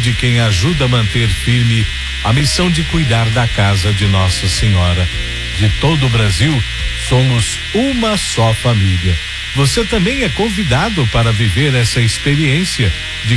de quem ajuda a manter firme a missão de cuidar da casa de Nossa Senhora. De todo o Brasil, somos uma só família. Você também é convidado para viver essa experiência de